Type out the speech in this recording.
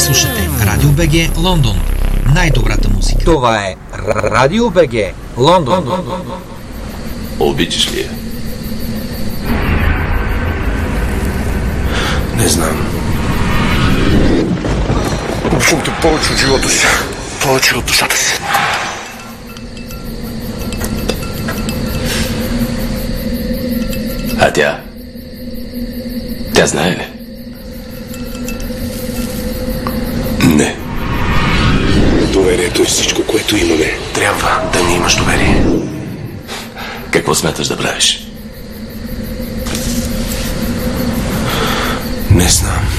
слушате Радио БГ Лондон. Най-добрата музика. Това е Радио БГ Лондон. Обичаш ли я? Не знам. Обичам те повече от живота си. Повече от душата си. А тя? Тя знае ли? Не. Доверието е всичко, което имаме. Трябва да ни имаш доверие. Какво смяташ да правиш? Не знам.